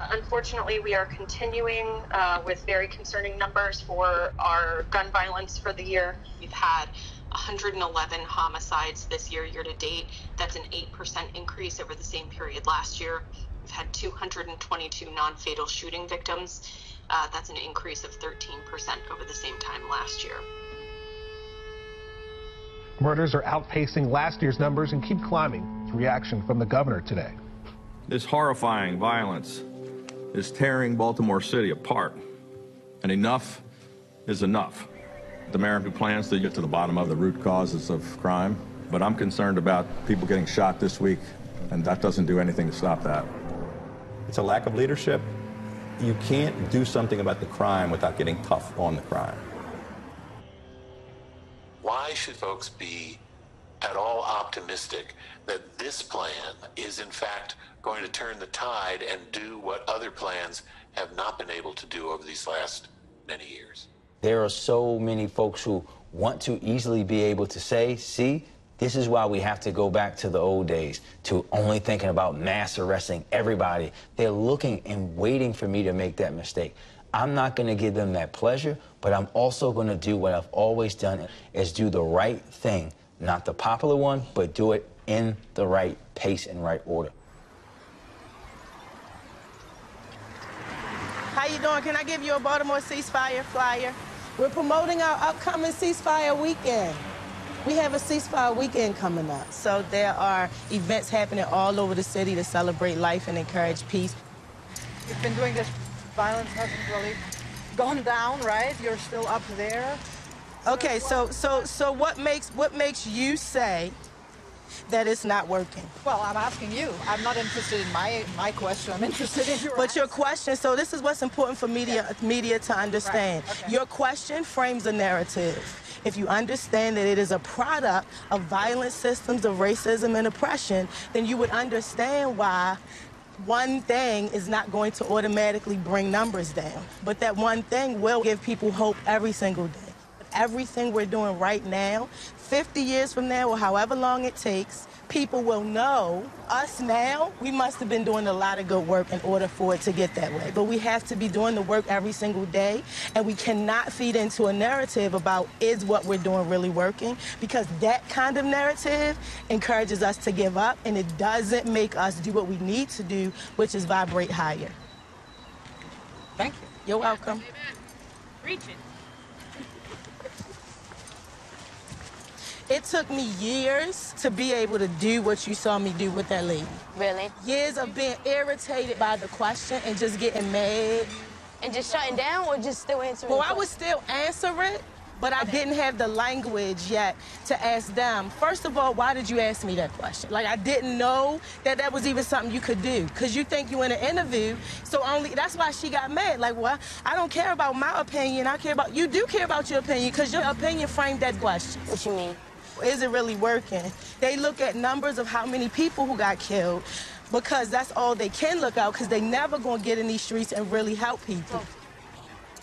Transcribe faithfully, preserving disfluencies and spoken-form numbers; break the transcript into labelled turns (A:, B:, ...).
A: Unfortunately, we are continuing uh, with very concerning numbers for our gun violence for the year. We've had one hundred eleven homicides this year, year to date. That's an eight percent increase over the same period last year. We've had two hundred twenty-two non-fatal shooting victims. Uh, that's an increase of thirteen percent over the same time last year.
B: Murders are outpacing last year's numbers and keep climbing. Reaction from the governor today.
C: This horrifying violence is tearing Baltimore City apart, and enough is enough. The mayor who plans to get to the bottom of the root causes of crime, but I'm concerned about people getting shot this week, and that doesn't do anything to stop that.
D: It's a lack of leadership. You can't do something about the crime without getting tough on the crime.
E: Why should folks be at all optimistic that this plan is in fact going to turn the tide and do what other plans have not been able to do over these last many years?
F: There are so many folks who want to easily be able to say, see, this is why we have to go back to the old days, to only thinking about mass arresting everybody. They're looking and waiting for me to make that mistake. I'm not going to give them that pleasure, but I'm also going to do what I've always done, is do the right thing. Not the popular one, but do it in the right pace and right order.
G: How you doing? Can I give you a Baltimore ceasefire flyer? We're promoting our upcoming ceasefire weekend. We have a ceasefire weekend coming up. So there are events happening all over the city to celebrate life and encourage peace.
H: You've been doing this. Violence hasn't really gone down, right? You're still up there.
G: Okay, so so so what makes what makes you say that it's not working?
H: Well, I'm asking you. I'm not interested in my my question. I'm interested in your
G: But
H: answer.
G: your question, so this is what's important for media yeah. media to understand.
H: Right. Okay.
G: Your question frames a narrative. If you understand that it is a product of violent systems of racism and oppression, then you would understand why one thing is not going to automatically bring numbers down. But that one thing will give people hope every single day. Everything we're doing right now, fifty years from now or however long it takes, people will know us now. We must have been doing a lot of good work in order for it to get that way. But we have to be doing the work every single day, and we cannot feed into a narrative about is what we're doing really working, because that kind of narrative encourages us to give up, and it doesn't make us do what we need to do, which is vibrate higher.
H: Thank you.
G: You're welcome.
I: Amen. Preach it.
G: It took me years to be able to do what you saw me do with that lady.
I: Really?
G: Years of being irritated by the question and just getting mad.
I: And just shutting down or just still answering?
G: Well, I would still answer it, but I didn't have the language yet to ask them. First of all, why did you ask me that question? Like, I didn't know that that was even something you could do, because you think you're in an interview, so only, that's why she got mad. Like, well, I don't care about my opinion, I care about, you do care about your opinion, because your opinion framed that question.
I: What you mean?
G: Is it really working? They look at numbers of how many people who got killed, because that's all they can look at, because they never gonna get in these streets and really help people.